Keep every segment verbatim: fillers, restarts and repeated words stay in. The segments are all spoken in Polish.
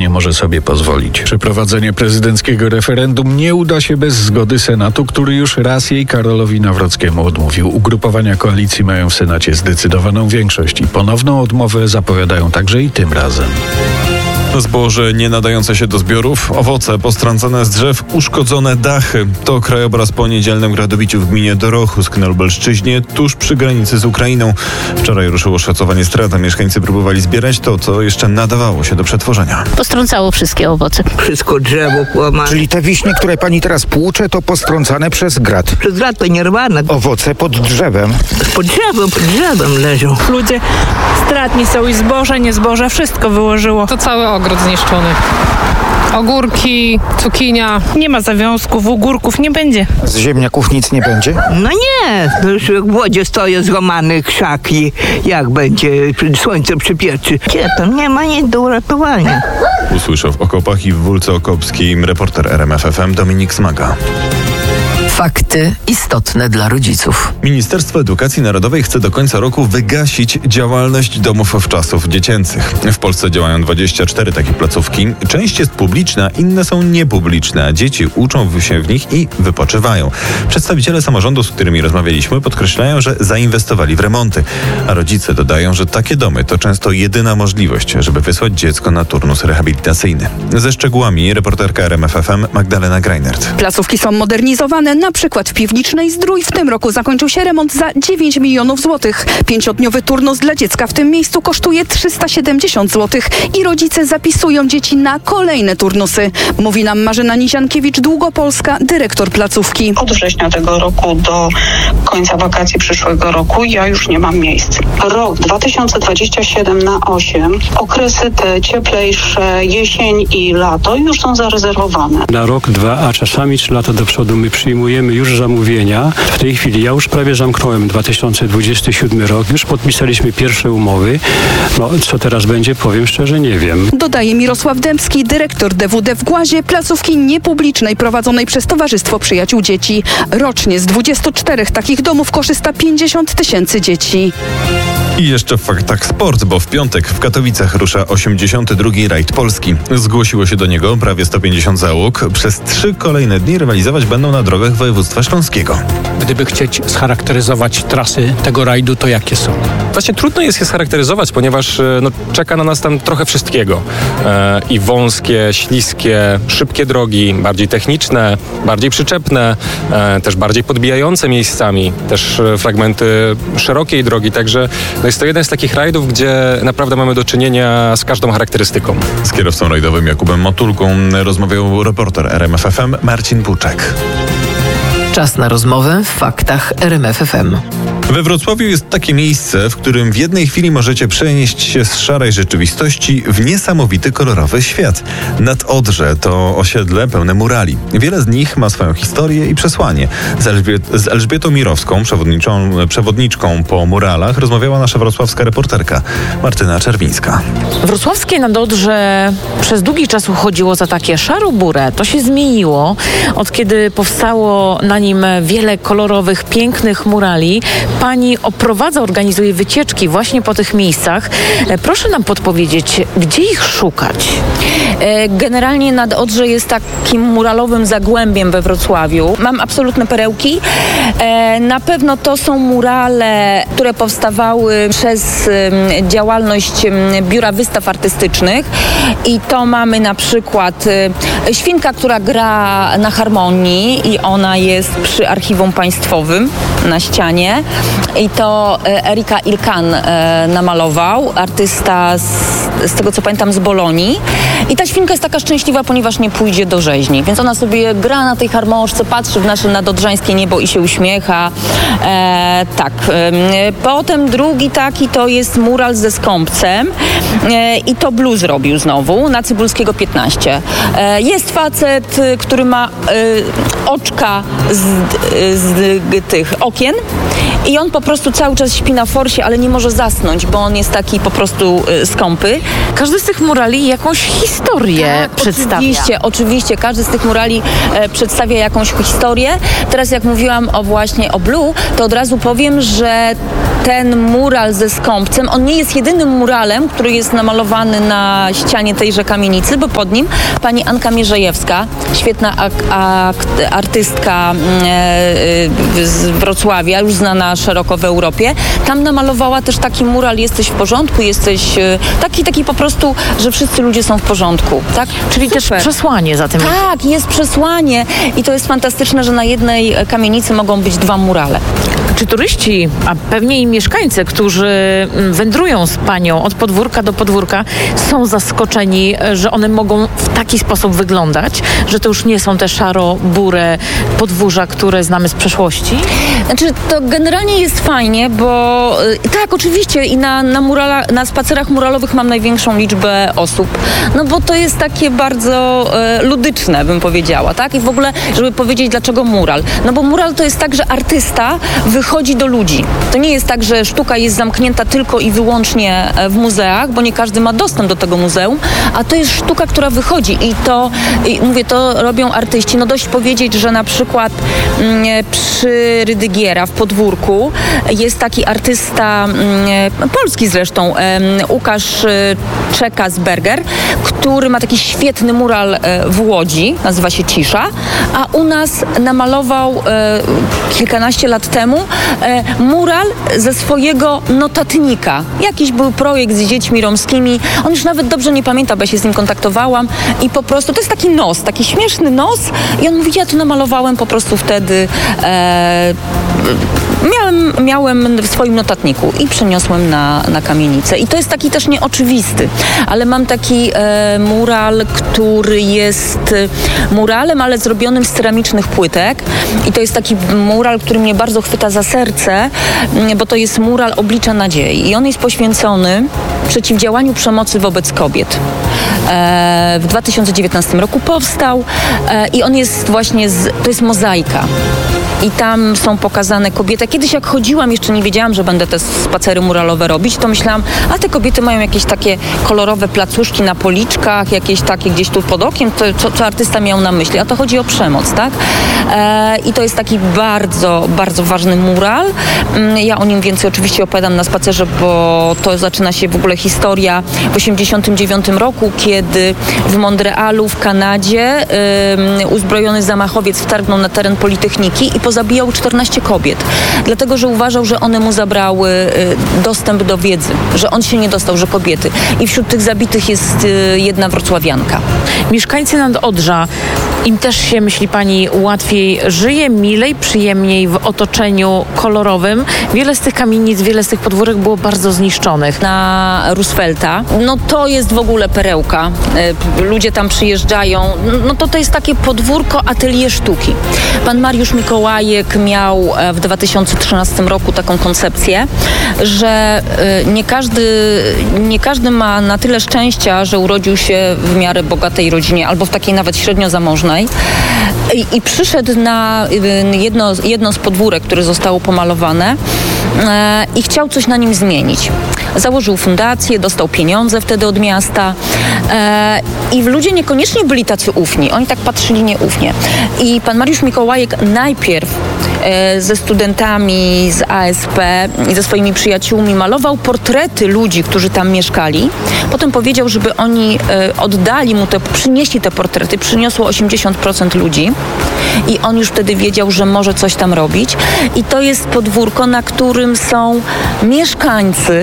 nie może sobie pozwolić. Przeprowadzenie prezydenckiego referendum nie uda się bez zgody Senatu, który już raz jej Karolowi Nawrockiemu odmówił. Ugrupowania koalicji mają w Senacie zdecydowaną większość i ponowną odmowę zapowiadają także i tym razem. Zboże nie nadające się do zbiorów, owoce postrącone z drzew, uszkodzone dachy. To krajobraz po niedzielnym gradobiciu w gminie Dorochusk na Lubelszczyźnie, tuż przy granicy z Ukrainą. Wczoraj ruszyło szacowanie strat, a mieszkańcy próbowali zbierać to, co jeszcze nadawało się do przetworzenia. Postrącało wszystkie owoce. Wszystko drzewo połamane. Czyli te wiśnie, które pani teraz płucze, to postrącane przez grat. Przez grat to nierwane. Owoce pod drzewem. Pod drzewem, pod drzewem leżą. Ludzie stratni są i zboże, nie zboże, wszystko wyłożyło. To cały ogród zniszczony. Ogórki, cukinia. Nie ma zawiązków, ogórków nie będzie. Z ziemniaków nic nie będzie? No nie, to już w wodzie stoją złamane krzaki. Jak będzie słońce przypieczy? Gdzie tam nie ma nic do uratowania. Usłyszał w okopach i w Wólce Okopskiej reporter R M F F M Dominik Smaga. Fakty istotne dla rodziców. Ministerstwo Edukacji Narodowej chce do końca roku wygasić działalność domów wczasów dziecięcych. W Polsce działają dwadzieścia cztery takie placówki. Część jest publiczna, inne są niepubliczne, a dzieci uczą się w nich i wypoczywają. Przedstawiciele samorządu, z którymi rozmawialiśmy, podkreślają, że zainwestowali w remonty, a rodzice dodają, że takie domy to często jedyna możliwość, żeby wysłać dziecko na turnus rehabilitacyjny. Ze szczegółami reporterka R M F F M Magdalena Greinert. Placówki są modernizowane, na przykład w Piwnicznej Zdrój. W tym roku zakończył się remont za dziewięć milionów złotych. Pięciodniowy turnus dla dziecka w tym miejscu kosztuje trzysta siedemdziesiąt złotych i rodzice zapisują dzieci na kolejne turnusy. Mówi nam Marzena Niziankiewicz-Długopolska, dyrektor placówki. Od września tego roku do końca wakacji przyszłego roku ja już nie mam miejsc. Rok dwa tysiące dwudziesty siódmy na osiem, okresy te cieplejsze, jesień i lato już są zarezerwowane. Na rok, dwa, a czasami trzy lata do przodu my przyjmujemy już zamówienia. W tej chwili ja już prawie zamknąłem dwa tysiące dwudziesty siódmy rok. Już podpisaliśmy pierwsze umowy. No, co teraz będzie, powiem szczerze, nie wiem. Dodaje Mirosław Dębski, dyrektor D W D w Głazie, placówki niepublicznej prowadzonej przez Towarzystwo Przyjaciół Dzieci. Rocznie z dwudziestu czterech takich domów korzysta pięćdziesiąt tysięcy dzieci. I jeszcze w faktach sport, bo w piątek w Katowicach rusza osiemdziesiąty drugi rajd Polski. Zgłosiło się do niego prawie sto pięćdziesiąt załóg. Przez trzy kolejne dni rywalizować będą na drogach województwa śląskiego. Gdyby chcieć scharakteryzować trasy tego rajdu, to jakie są? Właśnie trudno jest je scharakteryzować, ponieważ no, czeka na nas tam trochę wszystkiego. E, I wąskie, śliskie, szybkie drogi, bardziej techniczne, bardziej przyczepne, e, też bardziej podbijające miejscami, też e, fragmenty szerokiej drogi, także no, jest to jeden z takich rajdów, gdzie naprawdę mamy do czynienia z każdą charakterystyką. Z kierowcą rajdowym Jakubem Motulką rozmawiał reporter R M F F M Marcin Buczek. Czas na rozmowę w faktach R M F F M. We Wrocławiu jest takie miejsce, w którym w jednej chwili możecie przenieść się z szarej rzeczywistości w niesamowity, kolorowy świat. Nad Odrze to osiedle pełne murali. Wiele z nich ma swoją historię i przesłanie. Z, Elżbiet- z Elżbietą Mirowską, przewodniczą, przewodniczką po muralach, rozmawiała nasza wrocławska reporterka Martyna Czerwińska. Wrocławskie Nad Odrze przez długi czas uchodziło za takie szaro-burę. To się zmieniło, od kiedy powstało na nim wiele kolorowych, pięknych murali. Pani oprowadza, organizuje wycieczki właśnie po tych miejscach. Proszę nam podpowiedzieć, gdzie ich szukać? Generalnie Nad Odrze jest takim muralowym zagłębiem we Wrocławiu. Mam absolutne perełki. Na pewno to są murale, które powstawały przez działalność Biura Wystaw Artystycznych i to mamy na przykład Świnka, która gra na harmonii i ona jest przy Archiwum Państwowym na ścianie i to Erika Ilkan namalował, artysta z, z tego co pamiętam z Bolonii i ta świnka jest taka szczęśliwa, ponieważ nie pójdzie do rzeźni, więc ona sobie gra na tej harmonii, patrzy w nasze nadodrzańskie niebo i się uśmiecha. E, tak. E, potem drugi taki to jest mural ze Skąpcem e, i to blues robił znowu na Cybulskiego piętnaście. E, jest facet, który ma e, oczka z, z tych okien i on po prostu cały czas śpi na forsie, ale nie może zasnąć, bo on jest taki po prostu y, skąpy. Każdy z tych murali jakąś historię tak, przedstawia. Oczywiście, oczywiście. Każdy z tych murali e, przedstawia jakąś historię. Teraz jak mówiłam o właśnie o Blue, to od razu powiem, że ten mural ze skąpcem, on nie jest jedynym muralem, który jest namalowany na ścianie tejże kamienicy, bo pod nim pani Anka Mierzejewska, świetna ak- ak- artystka e, z Wrocławia, już znana szeroko w Europie, tam namalowała też taki mural Jesteś w porządku, jesteś e, taki, taki po prostu, że wszyscy ludzie są w porządku. Tak? Czyli Super. też przesłanie za tym. Tak, jest przesłanie i to jest fantastyczne, że na jednej kamienicy mogą być dwa murale. Czy turyści, a pewnie i mieszkańcy, którzy wędrują z panią od podwórka do podwórka, są zaskoczeni, że one mogą w taki sposób wyglądać, że to już nie są te szaro-bure podwórza, które znamy z przeszłości? Znaczy, to generalnie jest fajnie, bo tak, oczywiście i na, na, murala, na spacerach muralowych mam największą liczbę osób, no bo to jest takie bardzo e, ludyczne, bym powiedziała, tak? I w ogóle, żeby powiedzieć, dlaczego mural? No bo mural to jest tak, że artysta wychodzi do ludzi. To nie jest tak, że sztuka jest zamknięta tylko i wyłącznie w muzeach, bo nie każdy ma dostęp do tego muzeum, a to jest sztuka, która wychodzi i to, i mówię, to robią artyści. No dość powiedzieć, że na przykład m, przy Rydygiera w Podwórku jest taki artysta, m, polski zresztą, m, Łukasz Czekasberger, który ma taki świetny mural w Łodzi, nazywa się Cisza, a u nas namalował e, kilkanaście lat temu e, mural ze swojego notatnika. Jakiś był projekt z dziećmi romskimi. On już nawet dobrze nie pamięta, bo ja się z nim kontaktowałam i po prostu, to jest taki nos, taki śmieszny nos i on mówi, ja to namalowałem po prostu wtedy e, miałem, miałem w swoim notatniku i przeniosłem na, na kamienicę. I to jest taki też nieoczywisty, ale mam taki e, mural, który jest muralem, ale zrobionym z ceramicznych płytek i to jest taki mural, który mnie bardzo chwyta za serce, bo to jest mural Oblicza Nadziei i on jest poświęcony przeciwdziałaniu przemocy wobec kobiet. E, w dwa tysiące dziewiętnastym roku powstał e, i on jest właśnie, z, to jest mozaika. I tam są pokazane kobiety. Kiedyś jak chodziłam, jeszcze nie wiedziałam, że będę te spacery muralowe robić, to myślałam, a te kobiety mają jakieś takie kolorowe placuszki na policzkach, jakieś takie gdzieś tu pod okiem, to, co, co artysta miał na myśli. A to chodzi o przemoc, tak? E, I to jest taki bardzo, bardzo ważny mural. Ja o nim więcej oczywiście opowiadam na spacerze, bo to zaczyna się w ogóle historia w osiemdziesiątym dziewiątym roku, kiedy w Montrealu w Kanadzie y, uzbrojony zamachowiec wtargnął na teren Politechniki i pozabijał czternaście kobiet, dlatego, że uważał, że one mu zabrały y, dostęp do wiedzy, że on się nie dostał, że kobiety. I wśród tych zabitych jest y, jedna wrocławianka. Mieszkańcy Nadodrza, im też się, myśli pani, łatwiej żyje, milej, przyjemniej w otoczeniu kolorowym. Wiele z tych kamienic, wiele z tych podwórek było bardzo zniszczonych. Na Roosevelta, no to jest w ogóle perełka. Y, ludzie tam przyjeżdżają. No to to jest takie podwórko atelier sztuki. Pan Mariusz Mikołajek miał w dwa tysiące trzynastym roku taką koncepcję, że nie każdy, nie każdy ma na tyle szczęścia, że urodził się w miarę bogatej rodzinie albo w takiej nawet średnio zamożnej i, i przyszedł na jedno, jedno z podwórek, które zostało pomalowane e, i chciał coś na nim zmienić. Założył fundację, dostał pieniądze wtedy od miasta e, i ludzie niekoniecznie byli tacy ufni. Oni tak patrzyli nieufnie. I pan Mariusz Mikołajek najpierw e, ze studentami z A S P i ze swoimi przyjaciółmi malował portrety ludzi, którzy tam mieszkali. Potem powiedział, żeby oni e, oddali mu te, przynieśli te portrety. Przyniosło osiemdziesiąt procent ludzi i on już wtedy wiedział, że może coś tam robić. I to jest podwórko, na którym są mieszkańcy,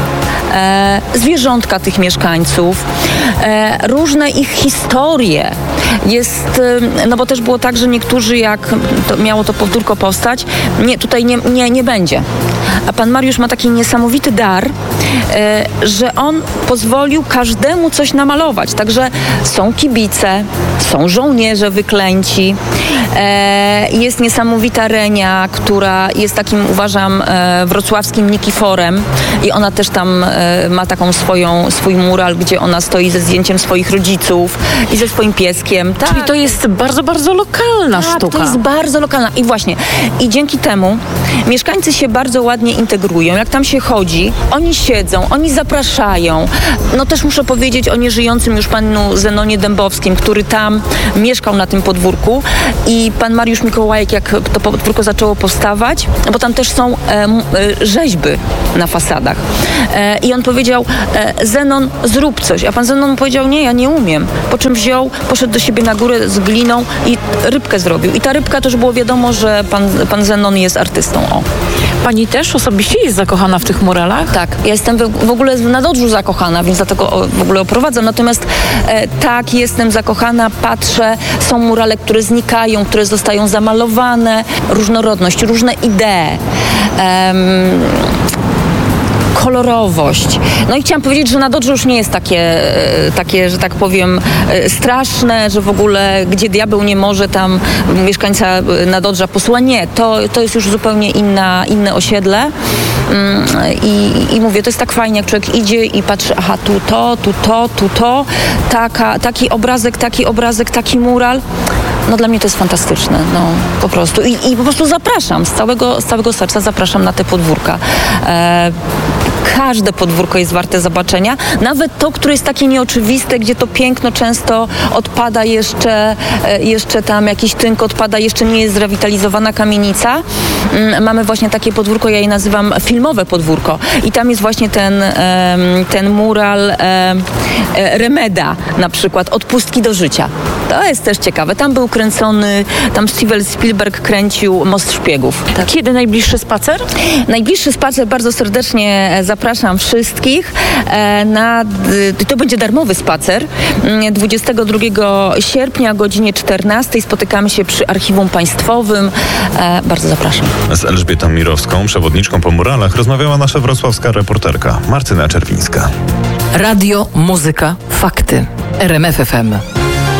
E, zwierzątka tych mieszkańców, e, różne ich historie. Jest, e, no bo też było tak, że niektórzy, jak to miało to podwórko powstać, nie, tutaj nie, nie, nie będzie. A pan Mariusz ma taki niesamowity dar, e, że on pozwolił każdemu coś namalować. Także są kibice, są żołnierze wyklęci, e, jest niesamowita Renia, która jest takim, uważam, e, wrocławskim Nikiforem i ona też tam e, ma taką swoją, swój mural, gdzie ona stoi ze zdjęciem swoich rodziców i ze swoim pieskiem. Tak. Czyli to jest bardzo, bardzo lokalna tak, sztuka. to jest bardzo lokalna. I właśnie, i dzięki temu mieszkańcy się bardzo ładnie integrują. Jak tam się chodzi, oni siedzą, oni zapraszają. No też muszę powiedzieć o nieżyjącym już panu Zenonie Dębowskim, który tam mieszkał na tym podwórku i i pan Mariusz Mikołajek, jak to podwórko zaczęło powstawać, bo tam też są e, e, rzeźby na fasadach. E, I on powiedział, e, Zenon, zrób coś. A pan Zenon powiedział, nie, ja nie umiem. Po czym wziął, poszedł do siebie na górę z gliną i rybkę zrobił. I ta rybka też było wiadomo, że pan, pan Zenon jest artystą. O. Pani też osobiście jest zakochana w tych muralach? Tak, ja jestem w ogóle na Dodrzu zakochana, więc dlatego w ogóle oprowadzam. Natomiast e, tak, jestem zakochana, patrzę, są murale, które znikają, które zostają zamalowane, różnorodność, różne idee. Em, kolorowość. No i chciałam powiedzieć, że na Dodrze już nie jest takie, takie, że tak powiem, straszne, że w ogóle gdzie diabeł nie może, tam mieszkańca na Dodrza posłucha. Nie, to, to jest już zupełnie inna, inne osiedle. I, I mówię, to jest tak fajnie, jak człowiek idzie i patrzy, aha, tu to, tu to, tu to, taka, taki obrazek, taki obrazek, taki mural. No dla mnie to jest fantastyczne, no po prostu. I, i po prostu zapraszam, z całego, z całego serca zapraszam na te podwórka. E, każde podwórko jest warte zobaczenia, nawet to, które jest takie nieoczywiste, gdzie to piękno często odpada jeszcze, e, jeszcze tam jakiś tynk odpada, jeszcze nie jest zrewitalizowana kamienica. Mm, mamy właśnie takie podwórko, ja je nazywam filmowe podwórko i tam jest właśnie ten, e, ten mural e, e, Remeda na przykład, Od pustki do życia. To jest też ciekawe. Tam był kręcony, tam Steven Spielberg kręcił Most Szpiegów. Tak. Kiedy najbliższy spacer? Najbliższy spacer bardzo serdecznie zapraszam wszystkich. Na, to będzie darmowy spacer. dwudziestego drugiego sierpnia o godzinie czternastej spotykamy się przy Archiwum Państwowym. Bardzo zapraszam. Z Elżbietą Mirowską, przewodniczką po muralach, rozmawiała nasza wrocławska reporterka Martyna Czerwińska. Radio, muzyka, fakty. R M F F M.